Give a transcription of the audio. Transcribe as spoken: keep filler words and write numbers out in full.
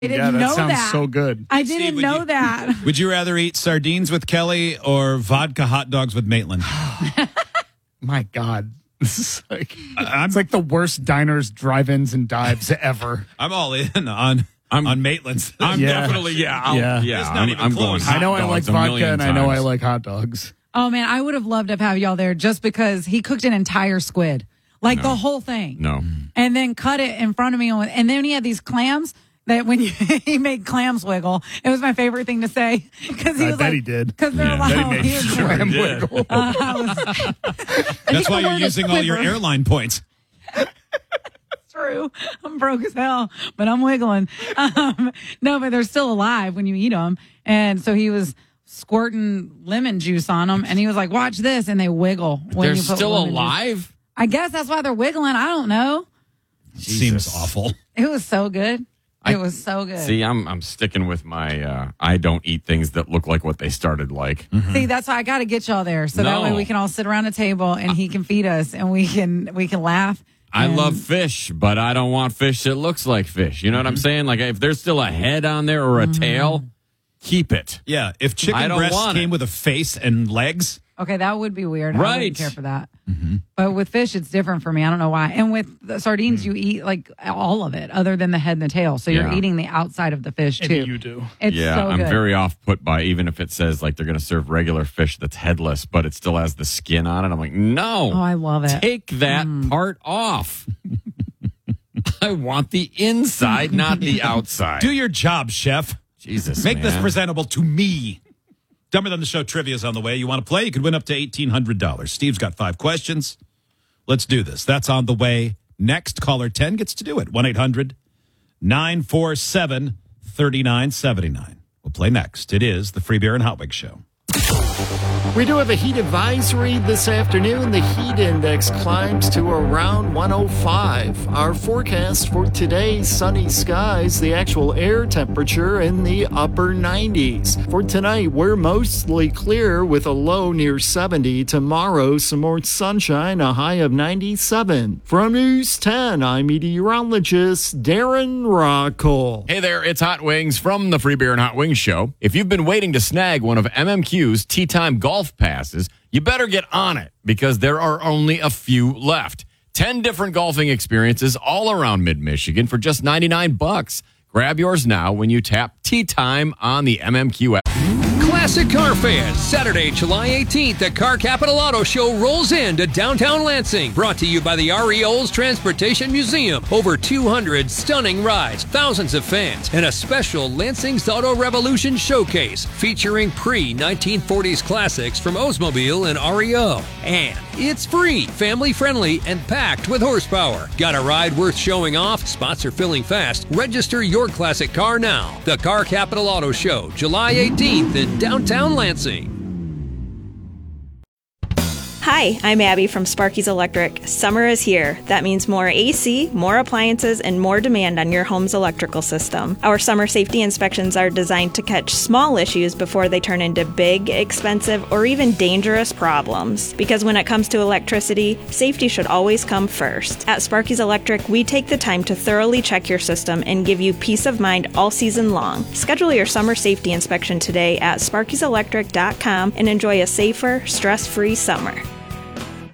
I didn't Yeah, that know sounds that. so good. I didn't Steve, would know you- that. Would you rather eat sardines with Kelly or vodka hot dogs with Maitland? My God. This is like, I'm, it's like the worst diners, drive-ins, and dives ever. I'm all in on I'm- on Maitland's. I'm Yeah. definitely, yeah. I'll, Yeah. yeah. It's not I'm, even I'm close. going I know hot I like dogs a vodka, million and I know I times. like hot dogs. Oh, man, I would have loved to have y'all there just because he cooked an entire squid. Like No. the whole thing. No. And then cut it in front of me. And and then he had these clams that when you, he made clams wiggle. It was my favorite thing to say. Because he I was bet like, he did. Because they're Yeah. allowed. That he made he was sure like, and did. wiggle. uh, I was- That's why You you're learn a using all your quiver. airline points. True. I'm broke as hell, but I'm wiggling. Um, no, but they're still alive when you eat them. And so he was squirting lemon juice on them, and he was like, "Watch this," and they wiggle. When They're you put still lemon juice. alive? I guess that's why they're wiggling. I don't know. Seems awful. It was so good. I- It was so good. See, I'm I'm sticking with my, uh, I don't eat things that look like what they started like. See, that's why I got to get y'all there, so that No. way we can all sit around a table and he can feed us, and we can we can laugh. I and- love fish, but I don't want fish that looks like fish. You know what I'm saying? Like if there's still a head on there or a tail, keep it. Yeah, if I chicken don't breast want came it. with a face and legs, Okay, that would be weird. I Right. wouldn't care for that. But with fish, it's different for me. I don't know why. And with the sardines, you eat like all of it, other than the head and the tail. So you're Yeah. eating the outside of the fish too. Maybe you do. It's yeah, so I'm good. very off put by even if it says like they're going to serve regular fish that's headless, but it still has the skin on it. I'm like, no. Oh, I love it. Take that part off. I want the inside, not the outside. do your job, chef. Jesus, Make this man. presentable to me. Dumber Than the Show trivia is on the way. You want to play? You could win up to eighteen hundred dollars. Steve's got five questions. Let's do this. That's on the way. Next, caller ten gets to do it. one eight hundred nine four seven three nine seven nine. We'll play next. It is the Free Beer and Hot Wings Show. We do have a heat advisory this afternoon. The heat index climbs to around one oh five. Our forecast for today, sunny skies, the actual air temperature in the upper nineties. For tonight, we're mostly clear with a low near seventy. Tomorrow, some more sunshine, a high of ninety-seven. From News ten, I'm meteorologist Darren Rockall. Hey there, it's Hot Wings from the Free Beer and Hot Wings Show. If you've been waiting to snag one of M M Q's Tea Time Golf Passes, you better get on it because there are only a few left. ten different golfing experiences all around mid-Michigan for just ninety-nine bucks. Grab yours now when you tap Tea Time on the M M Q app. Classic car fans, Saturday, July eighteenth, the Car Capital Auto Show rolls into downtown Lansing. Brought to you by the R E O's Transportation Museum. Over two hundred stunning rides, thousands of fans, and a special Lansing's Auto Revolution showcase featuring pre-nineteen forties classics from Oldsmobile and R E O. And it's free, family-friendly, and packed with horsepower. Got a ride worth showing off? Spots are filling fast. Register your classic car now. The Car Capital Auto Show, July eighteenth in downtown Lansing. Hi, I'm Abby from Sparky's Electric. Summer is here. That means more A C, more appliances, and more demand on your home's electrical system. Our summer safety inspections are designed to catch small issues before they turn into big, expensive, or even dangerous problems. Because when it comes to electricity, safety should always come first. At Sparky's Electric, we take the time to thoroughly check your system and give you peace of mind all season long. Schedule your summer safety inspection today at sparkys electric dot com and enjoy a safer, stress-free summer.